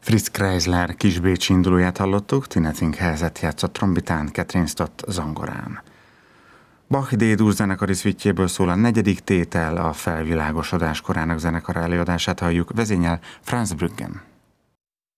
Fritz Kreisler kisbécsi indulóját hallottuk, Tina Tinkházet játszott trombitán, Catherine Stott zongorán. Bach D-dur zenekari szvitjéből szól a negyedik tétel, a felvilágosodás korának zenekar előadását halljuk, vezényel Franz Bruggen.